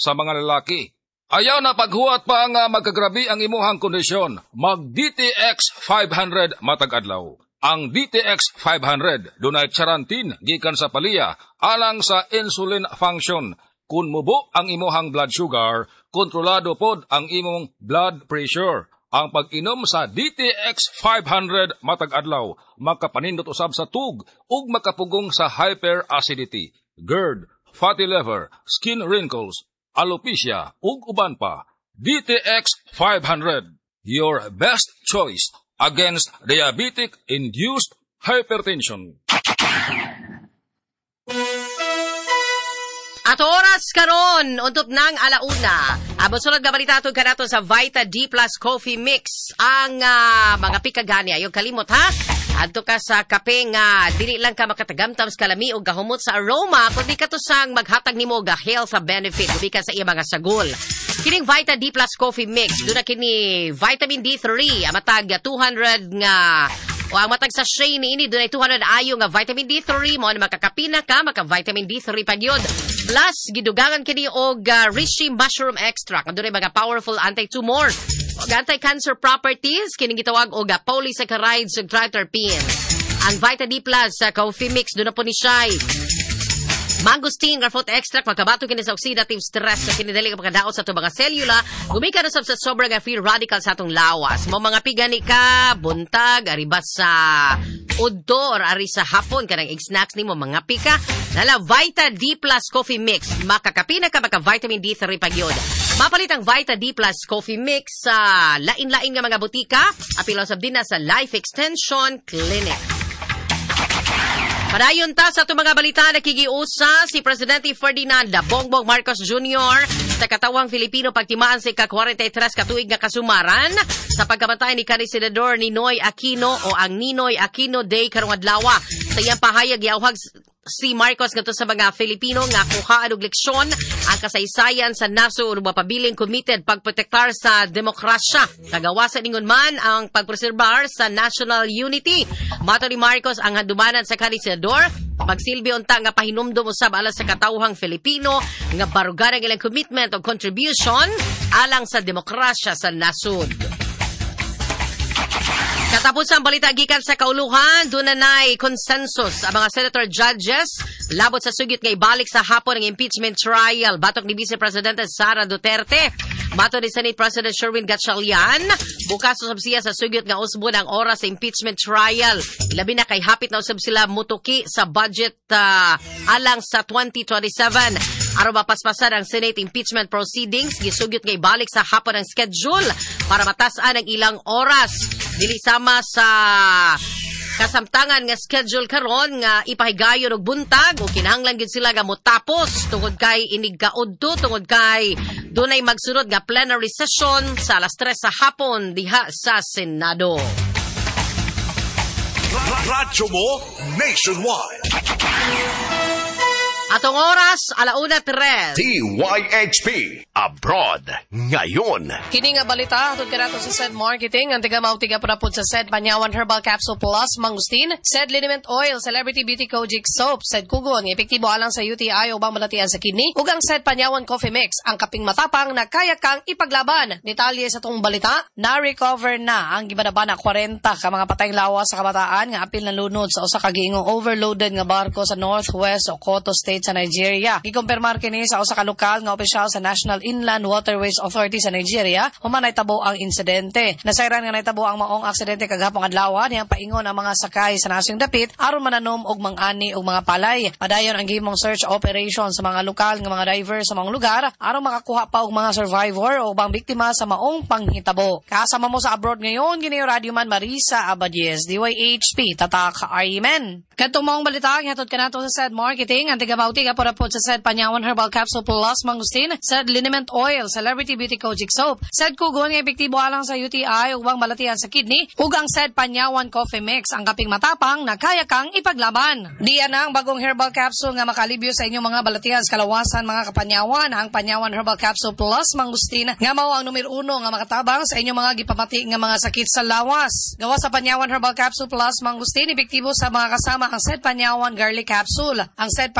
sa mga lalaki. Ayaw na paghuwat pa nga magkagrabi ang imuhang kondisyon. Mag-DTX 500 matag adlaw. Ang DTX 500 dunay charantin gikan sa palya alang sa insulin function. Kung mubo ang imuhang blood sugar, kontrolado pod ang imong blood pressure. Ang pag-inom sa DTX 500 matag adlaw makapanindot usab sa tug ug makapugong sa hyperacidity, GERD, fatty liver, skin wrinkles, alopecia ug uban pa. DTX 500, your best choice against diabetic-induced hypertension. At oras karon untop nang alauna. Mosunod nga balita atud kanato sa Vita D Plus Coffee Mix. Ang mga pikagani ayo kalimot ha. Adto ka sa kape nga dili lang ka makatagamtam sa kalami o gahumot sa aroma kundi katusang maghatag nimo ga health benefit gikan sa iya mga sagol. Kining Vita D Plus Coffee Mix duna kini vitamin D3 matag 200 nga o ang matag sa shay ni ini dunay 200 ayo nga vitamin D3 mo na makakapina ka maka vitamin D3 pagyod. Plus gidugangan kini og reishi mushroom extract dunay mga powerful anti-tumor ug anti-cancer properties kining gitawag og polysaccharides ug triterpenes. Ang Vita D Plus Coffee Mix duna po ni siya mangosteen nga fruit extract magkabato kini sa oxidative stress na kinidali ka pagkadaot sa itong mga selula gumikan usab sa sobra nga free radical sa atong lawas mo mga pigani ka buntag aribas sa udto or ari sa hapon kanang egg snacks nimo mga pika nala Vita D Plus Coffee Mix makakapina ka maka vitamin D3 pagyod mapalit ang Vita D Plus Coffee Mix sa lain-lain nga mga butika apilo sab din na sa Life Extension Clinic. Padayon ta sa itong mga balita na kigiusa si Presidente Ferdinand Bongbong Marcos Jr. sa katawang Filipino pagtimaan sa ika-43 katuig nga kasumaran sa pagkamatay ni kanhi Senador Ninoy Aquino o ang Ninoy Aquino Day karong adlaw. Sa iyang pahayag giawhag si Marcos ngadto sa mga Filipino nga kuhaan og leksyon ang kasaysayan sa nasod ug mapabiling committed pagprotektar sa demokrasya. Kagawasan ingon man ang pagpreserbar sa national unity. Mato ni Marcos ang handumanan sa kanhi senador magsilbi unta nga pahinumdom usab alang sa katawhang Filipino nga barugan ang ilang commitment o contribution alang sa demokrasya sa nasod. Katapos ang balita gikan sa kauluhan, doon na consensus ang mga senator judges labot sa sugit nga ibalik sa hapon ang impeachment trial batok ni Vice Presidente Sara Duterte. Mato ni Senate President Sherwin Gatchalian, bukas usab siya sa sugit nga usbon ang oras sa impeachment trial. Ilabi na kay hapit na usab sila mutuki sa budget alang sa 2027. Aron mapaspasan ang Senate impeachment proceedings, gisugit nga ibalik sa hapon ang schedule para matasan ang ilang oras. Dili sama sa kasamtangan nga schedule karon nga ipahigayon og buntag o kinahanglan gid sila nga motapos tungod kay inig kaudto tungod kay dunay magsunod nga plenary session sa alas 3 sa hapon diha sa Senado. Radyo mo nationwide. Atong oras, 1:03. DYHP Abroad ngayon. Kini nga balita atod kanato sa SED Marketing ang tiga prapod sa SED Panyawan Herbal Capsule Plus Mangustin, SED Liniment Oil, Celebrity Beauty Kojic Soap, SED Kugon, epektibo alang sa UTI o bang malatian sa kidney, ug ang SED Panyawan Coffee Mix, ang kaping matapang na kaya kang ipaglaban. Detalye sa tong balita, na-recover na ang gibanaban na 40 ka mga patayng lawas sa kabataan nga apil na lunod sa usa ka giingong overloaded nga barko sa Northwest Okoto State sa Nigeria. Gikumpirmar kini sa usa ka lokal nga opisyal sa National Inland Waterways Authority sa Nigeria, human nahitabo ang insidente. Nasayran nga nahitabo ang maong aksidente kagahapon adlaw niyang paingon ang mga sakay sa nasing dapit aron mananom og mangani og mga palay. Padayon ang gihimong search operation sa mga lokal nga mga diver sa mga lugar aron makakuha pa og mga survivor o bang biktima sa maong panghitabo. Kasama mo sa abroad ngayon gini Radio Man Marisa Abadies, DYHP Tatak Amen. Kadtong maong balita gihatod kanato sa SED Marketing ang tiga para po sa SED Panyawan Herbal Capsule Plus Mangustin, SED Liniment Oil, Celebrity Beauty Kojic Soap, SED Kugon nga epektibo alang sa UTI ug bang malatian sa kidney, ug ang SED Panyawan Coffee Mix, ang kaping matapang na kaya kang ipaglaban. Diyan ang bagong herbal capsule nga makalibyo sa inyong mga balatian sa kalawasan mga kapanyawan, ang Panyawan Herbal Capsule Plus Mangustin nga mao ang numero 1 nga makatabang sa inyong mga gipamati nga mga sakit sa lawas. Gawa sa Panyawan Herbal Capsule Plus Mangustin, epektibo sa mga kasama ang SED Panyawan Garlic Capsule, ang SED Panyawan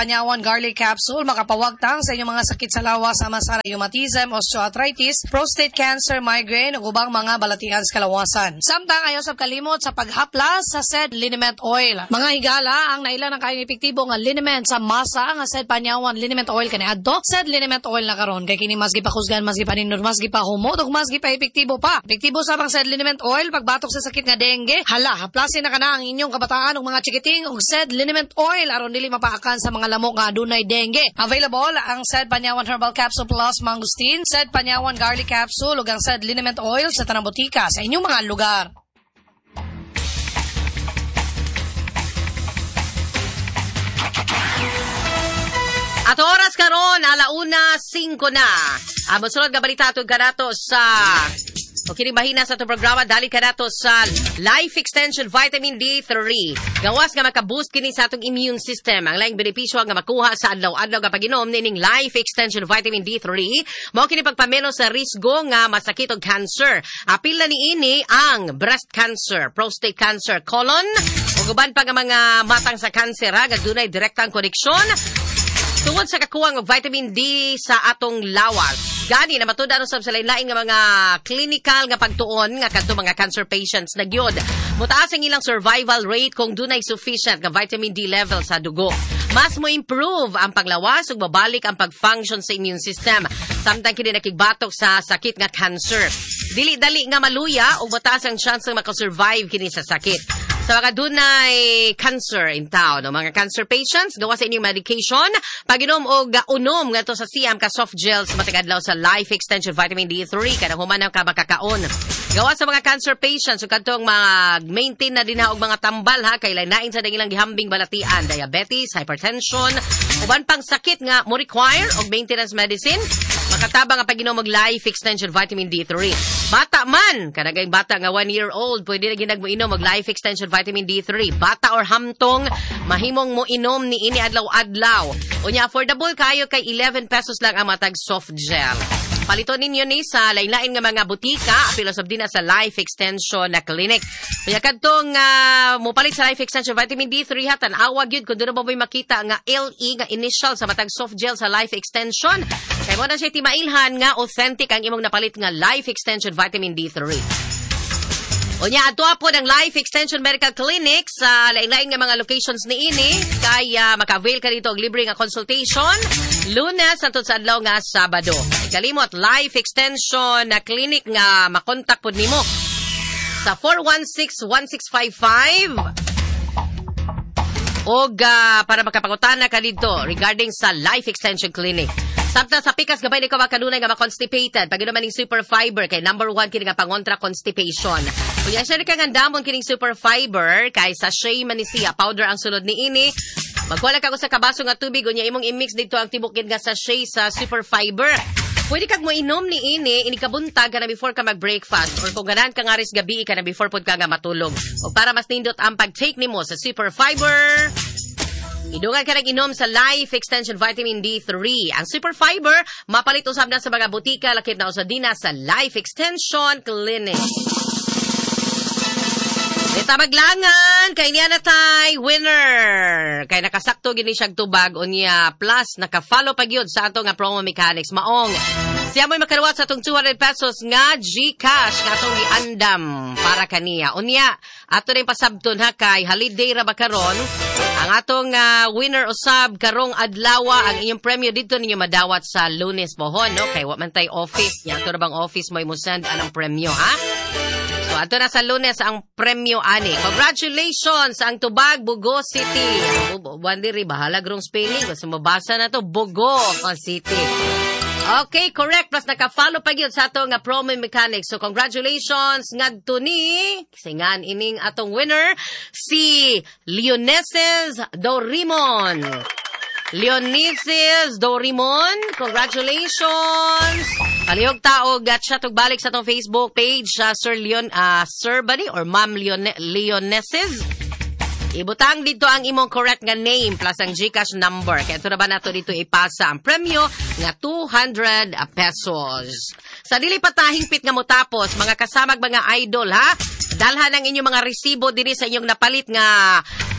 garlic capsule makapawagtang sa inyong mga sakit sa lawas sama sa rheumatism, osteoarthritis, prostate cancer, migraine ug ubang mga balatian sa kalawasan. Samtang ayaw sab kalimot sa paghaplas sa said liniment oil. Mga higala ang naila ng kayong epektibo nga liniment sa masa nga said panyawan liniment oil kaniadto. Said liniment oil na karon kay kini mas gipakusgan, mas gipanindot, mas gipahumot ug mas gipa-epektibo pa. Epektibo sa bang said liniment oil pagbatok sa sakit nga dengue. Hala, haplasin na kana ang inyong kabataan ug mga chikiting ug said liniment oil aron dili mapaakan sa mga lamok nga adunay dengue. Available ang said Panyawan Herbal Capsule Plus Mangustin, said Panyawan Garlic Capsule ug ang said liniment oil sa tanang botika sa inyong mga lugar. At oras karon, 1:05 na. Ang sunod nga balita atong kanato sa kining mahina sa itong programa, dali kanato sa Life Extension Vitamin D3. Gawas nga makaboost kini sa atong immune system. Ang laing benepisyo nga makuha sa adlaw-adlaw nga pag-inom nining Life Extension Vitamin D3 mao kini pagpamelo sa risgo nga masakit og cancer. Apil na niini ang breast cancer, prostate cancer, colon ug uban pa nga mga matang sa kanser nga dunay direktang koneksyon tungod sa kakuwang og vitamin D sa atong lawas. Gani na matudan usab sa lain-lain nga mga clinical nga pagtuon nga kadto mga cancer patients na gyud. Mutaas ang ilang survival rate kung dunay sufficient nga vitamin D level sa dugo. Mas mo improve ang panglawas ug babalik ang pag-function sa immune system. Samtang kini nakigbatok sa sakit nga cancer. Dili-dali nga maluya ug mataas ang chance nga makasurvive kini sa sakit. Sa mga dunay cancer in town, mga cancer patients, gawa sa inyong medication, pag-inom o unom nga to sa siyam ka soft gels matagadlaw sa Life Extension Vitamin D3, kanang humanang ka makakaon. Gawa sa mga cancer patients, so kadtong mag-maintain na din og mga tambal ha, kay lain-lain sa ilang gihambing balatian, diabetes, hypertension, uban pang sakit nga mo require og maintenance medicine, makatabang ang pag-inom og Life Extension Vitamin D3. Bata man, kanagay bata nga 1-year-old, pwede na ginag mo inom og Life Extension Vitamin D3. Bata or hamtong, mahimong mo inom ni ini adlaw-adlaw. Unya, affordable kayo kay 11 pesos lang ang matag soft gel. Palito ninyo ni sa lain-lain nga mga butika, apilosab din na sa Life Extension na clinic. Kaya kadtong mupalit sa Life Extension Vitamin D3 ha, tan-awa gyud kung doon mo may makita nga LE nga initial sa matag soft gel sa Life Extension. Kaya mo na siya timailhan nga authentic ang imong napalit nga Life Extension Vitamin D3. Unya, ato po ng Life Extension Medical Clinic sa lain-lain nga mga locations ni ini, kaya maka-avail ka dito og libre nga consultation, Lunes hangtod sa adlaw nga Sabado. Kalimot, Life Extension na clinic nga makontak pod nimo sa 416-1655 og para makapangutana ka dito regarding sa Life Extension Clinic. Samtang sa pikas gabay ni ko makadunay nga ma-constipated. Pag naman ning super fiber kay number 1 kini nga pangontra constipation. Kung yan siya rin kang andamon kining super fiber kay sa shea manisia powder ang sulod ni ini. Magwala ka ko sa kabaso nga tubig unya imong i-mix dito ang tibukid nga sa shea sa super fiber. Pwede kag mo inom ni ini kabuntag ka na before ka mag-breakfast or kung ganahan ka nga ris gabi ka na before pod ka nga matulog. O para mas nindot ang pag-take nimo sa super fiber, idungan ka nag-inom sa Life Extension Vitamin D3. Ang super fiber, mapalit usab na sa mga butika, lakip na usab din na sa Life Extension Clinic. Ita maglangan, kay niya na tay, winner. Kay nakasakto gini siyang tubag, unya, plus naka-follow pag yun sa ato nga promo mechanics. Maong, siya mo'y makarawat sa itong 200 pesos nga Gcash nga itong iandam para kaniya. Unya, ato rin pasabton ha kay holiday ra ba karon, ang atong winner usab karong adlawa, ang inyong premyo dito ninyo madawat sa Lunes pohon, no? Kay wa man tay office, yan to na bang office mo mo-send anong premyo ha? So, ato na sa Lunes ang premyo ani. Congratulations ang Tubag, Bugo City. Wandiri, bahalag rong spelling. Kasi mabasa na to, Bugo City. Okay, correct. Plus naka-follow pa yun sa atong promo mechanics. So, congratulations ngadto ni singan ining atong winner, si Leoneses Dorimon. Leoneses Dorimon, congratulations. Palihog taog at siya balik sa atong Facebook page, Sir Bani or Ma'am Leoneses. Ibutang dito ang imong correct nga name plus ang Gcash number. Kaya ito na ba nato dito ipasa ang premyo nga 200 pesos. Sa dili patahingpit nga motapos, mga kasamag mga idol ha, dalhan ang inyong mga resibo diri sa inyong napalit nga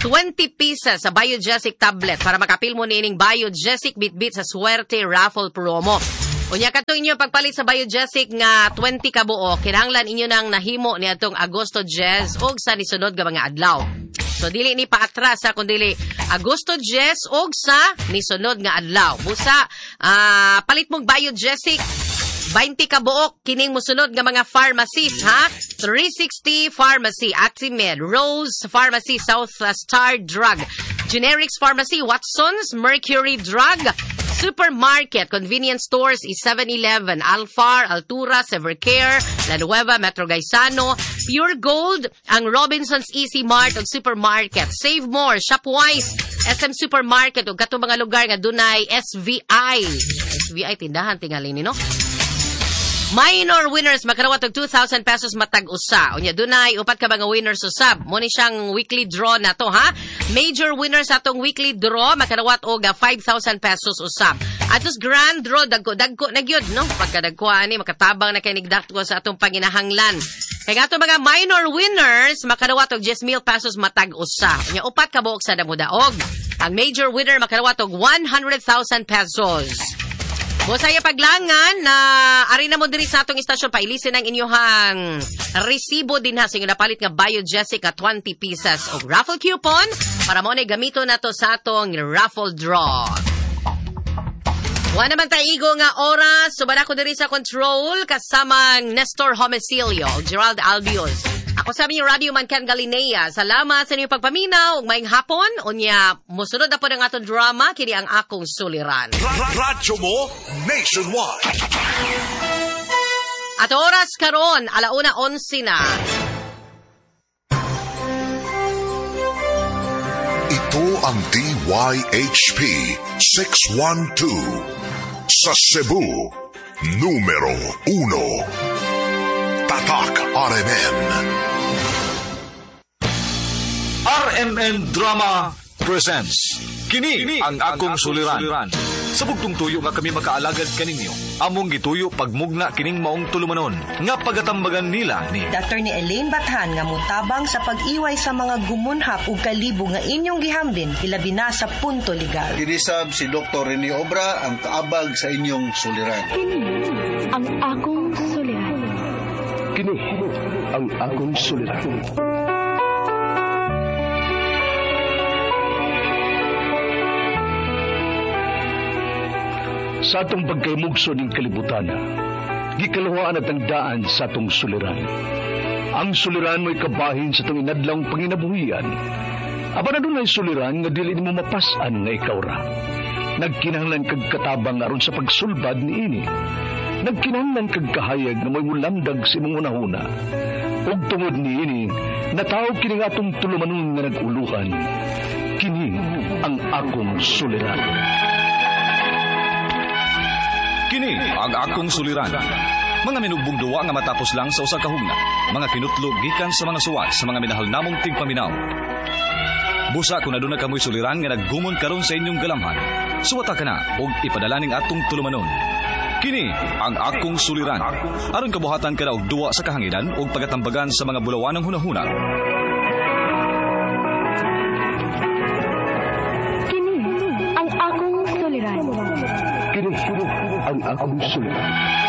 20 pieces sa Biogesic tablet para makapil mo nining Biogesic Bitbit sa Swerte Raffle promo. Unya kato inyo pagpalit sa Biogesic nga 20 ka buo, kinahanglan inyo nang nahimo ni atong Agosto Jazz og sa nisunod nga mga adlaw. So dili ni paatras sa kundi Agosto Jazz og sa nisunod nga adlaw. Busa palit mong Biogesic 20 ka buok kining mosunod nga mga pharmacies ha. 360 Pharmacy, Actimed, Rose Pharmacy, South Star Drug, Generics Pharmacy, Watson's, Mercury Drug, Supermarket, Convenience Stores is 7-Eleven, Alfar, Altura, Severcare, La Nueva, Metro Gaisano, Pure Gold, ang Robinson's Easy Mart ug Supermarket, Save More, Shopwise, SM Supermarket ug katong mga lugar nga dunay SVI. SVI tindahan tingali ni no. Minor winners makarawat og 2,000 pesos matag usa. Unya dunay upat ka mga winners usab. Mo ni siyang weekly draw na to ha. Major winners atong weekly draw makarawat og 5,000 pesos usab. Atos grand draw dagko na gyud no. Pagkadagko ani makatabang na kay nigdakto sa atong panginahanglan. Kay ato mga minor winners makarawat og 10,000 pesos matag usa. Unya upat ka buok sa damudaog. Ang major winner makarawat og 100,000 pesos. Bosaya paglangan na ari na mo diri sa atong istasyon pailisin ang inyong resibo din ha sa inyong napalit nga Biogesic 20 pieces og raffle coupon para mo na gamito na to sa atong raffle draw. Wa naman taigo nga oras subada ko diri sa control kasamang Nestor Homicilio ug Gerald Albios. Ako sabi niyo Radio Mancan Galinea. Salamat sa inyong pagpaminaw ug maayong hapon. Unya mosunod na po ng atong drama kini ang akong suliran. Radyo mo nationwide. At oras karon 1:11 na. Ito ang DYHP 612 sa Cebu, numero 1. Tatak RMN. RMN Drama presents Kini ang akong suliran. Sa bugtong tuyo nga kami makaalagad kaninyo, among gituyo pagmugna kining maong tulumanon nga pagatambagan nila ni Dr. ni Elaine Bathan nga mutabang sa pag-iway sa mga gumunhap ug kalibo nga inyong gihambin ilabi na sa punto legal. Kinisab si Dr. Rene Obra ang kaabag sa inyong suliran. Kini ang akong suliran. Kini ang akong suliran. Sa atong pagkaymugso ng kalibutan, gikalawaan at ang daan sa atong suliran. Ang suliran mo'y kabahin sa itong inadlang panginabuhian. Aba na doon ay suliran nga dili mo mapasan nga ikaw ra. Nagkinahanglan kag katabang aron sa pagsulbad ni ini. Nagkinahanglan kag kahayag na mo'y mulamdag sa imong unahuna. Ug tungod ni ini, natawag kini nga atong tulumanon nga naguluhan. Kini ang akong suliran. Kini ang akong suliran. Mga minugbong duwa nga matapos lang sa usa ka hugna. Mga kinutlog gikan sa mga suwat sa mga minahal namong tigpaminaw. Busa kung aduna kamoy suliran nga naggumon karon sa inyong galamhan, suwata ka na og ipadala ning atong tulumanon. Kini ang akong suliran. Aron kabuhatan ka na og duwa sa kahanginan og pagatambagan sa mga bulawanang hunahuna. Kini ang akong suliran. Kini ang akong suliran.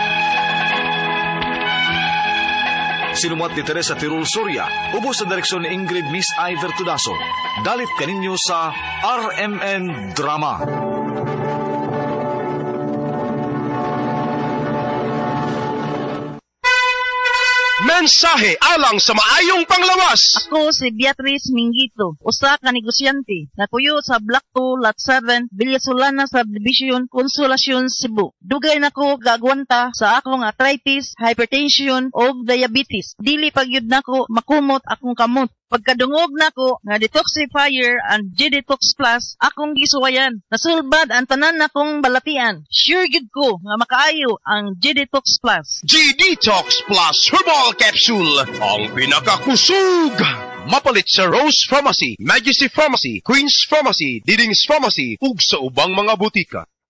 Sinumat ni Teresa Tirul Soria, ubos sa direksyon ni Ingrid Miss Iver Tudaso. Dalit kaninyo sa RMN Drama. Mensahe alang sa maayong panglawas. Ako si Beatrice Mingito, usa ka negosyante na puyo sa Block 2, Lot 7, Villasolana Subdivision, Consolacion, Cebu. Dugay nako gagwanta sa akong arthritis, hypertension o diabetes. Dili pagyud nako makumot akong kamot. Pagkadungog nako nga detoxifier and G-Detox Plus akong gisuwayan. Nasulbad ang tanan nakong balatian. Sure gid ko nga makaayo ang G-Detox Plus. G-Detox Plus Herbal Capsule, ang pinakakusog. Mapalit sa Rose Pharmacy, Majesty Pharmacy, Queen's Pharmacy, Diding's Pharmacy, ug sa ubang mga butika.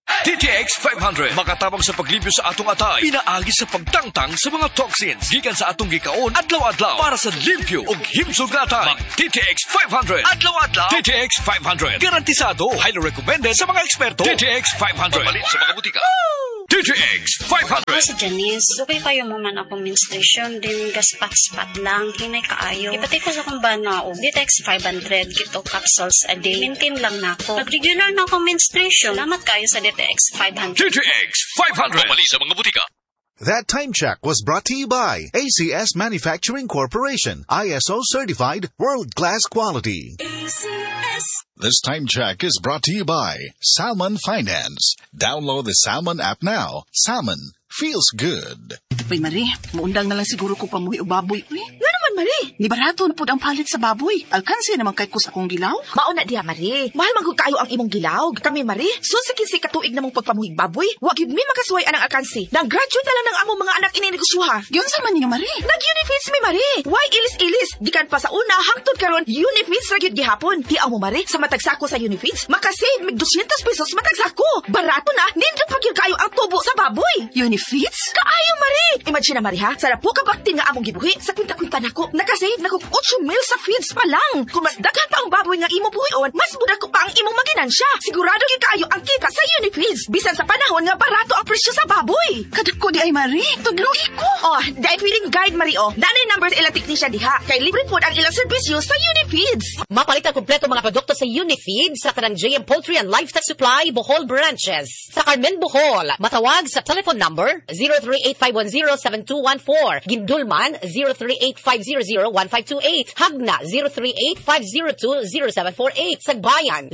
DTX 500 makatabang sa paglibyo sa atong atay, pinaagi sa pagtangtang sa mga toxins gikan sa atong gikaon adlaw-adlaw para sa limpyo ug himsog nga atay. DTX 500 adlaw-adlaw. DTX 500 garantisado, highly recommended sa mga eksperto. DTX 500 mabalin sa mga butika. DTX 500. Si Janice, dugay kayo mo man akong menstruation, din gaspat-spat lang, hinay kaayo. Ipati ko sa kong banaw, DTX 500, kito capsules a day. Maintain lang na ako. Pag-regular na akong menstruation, salamat kayo sa DTX 500. DTX 500. Mabali sa mga butika. That time check was brought to you by ACS Manufacturing Corporation, ISO certified, world-class quality. ACS. This time check is brought to you by Salmon Finance. Download the Salmon app now. Salmon feels good. Uy, Marie, maundang na lang siguro ko pamuhi o baboy. Uy, nga naman, Marie. Ni barato na po ang palit sa baboy. Alkansi naman kay kus akong gilaw. Mauna diha, Marie. Mahal magod kayo ang imong gilaw. Kami, Marie, susikin katuig namong pagpamuhig baboy. Wag yun mi makasuway anang alkansi. Nag-graduate na lang ng among mga anak ininegosyoha. Yun sa man ninyo, Marie. Nag-Unifeeds mi, Marie. Why ilis-ilis? Gikan pa sa una, hangtod karon Unifeeds ra gyud gihapon. Hiaw mo, Marie, sa matagsako sa Unifeeds, makasave mig 200 pesos matagsako. Barato na, nindot pa gyud kayo ang tubo sa baboy. Unifeeds? Kaayo, Marie. Imagine na, Marie, ha? Sa po kabaktin nga among gibuhi, sa kwinta-kwinta nako, nakasave nako 8 mil sa feeds pa lang. Kung mas daghan pa ang baboy nga imo buhion, mas budak ko pa ang imong maginansya. Sigurado gyud kayo ang kita sa Unifeeds. Bisan sa panahon nga barato ang presyo sa baboy. Kadako di ay, Marie. Tudloy ko. Oh, dahil feeling guide, Marie, oh. Nanay numbers ilang technician diha. Kay libre po ang ilang serbisyo sa Unifeeds. Mapalit ang kompleto mga produkto sa Unifeeds sa kanang JM Poultry and Livestock Supply, Bohol Branches. Sa Carmen, Bohol, matawag sa telephone number 038-510-7214. Gindulman, 038-500-1528. Hagna, 038-502-0748. Sagbayan,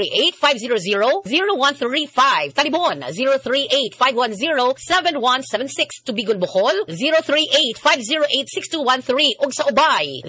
038-500-0135. Talibon, 038-510-7176. Tubigon, Bohol, 038-508-6213. Ug sa Ubay,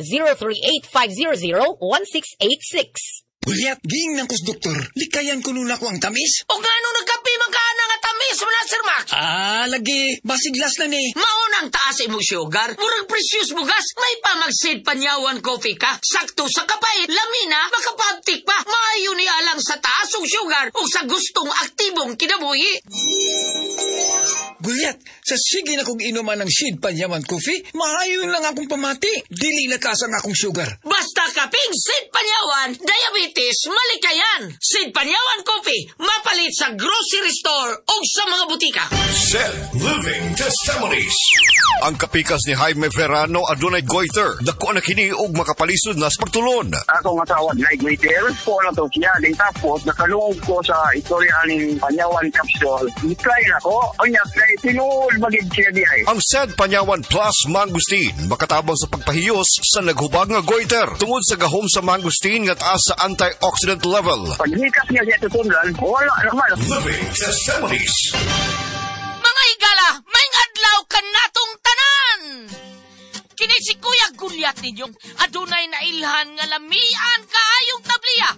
038-500-1686. Buliat, ging ng kus doktor, likayan ko nun ako ang tamis. O gano nagkapi magkana nga tamis mo na, Sir Max? Lagi, basiglas na ni. Maunang taas mo sugar, murag precious mo gas, may pamagsid panyawan coffee ka, sakto sa kapait, lamina, makapagtik pa, maayo ni alang sa taas o sugar o sa gustong aktibong kinabuhi. Buliat, sa sige na kong inuman ng Sid Panyawan Coffee, maayo lang akong pamati. Dili lakas ang akong sugar. Basta kaping Sid Panyawan, diabetes, malikayan. Sid Panyawan Coffee, mapalit sa grocery store o sa mga butika. Sid Living Testimonies. Ang kapikas ni Jaime Verano adunay goiter. Dako na kini og makapalisod na sa pagtulon. Ako nga tawag na goiter, ko na to siya. Din tapos, nakalungog ko sa istorya ni Panyawan Capsule. I-try na ko. O niya, tinuol magig siya di ay. Ang Sid Panyawan Plus Mangustin makatabang sa pagpahiyos sa naghubag nga goiter tungod sa gahom sa mangustin nga taas sa antioxidant level. Paghikas niya siya tutundan, wala naman. Living Testimonies. Mga higala, may adlaw ka natong tanan! Kini si Kuya Gulyat ninyong adunay na ilhan nga lamian kaayong tabliya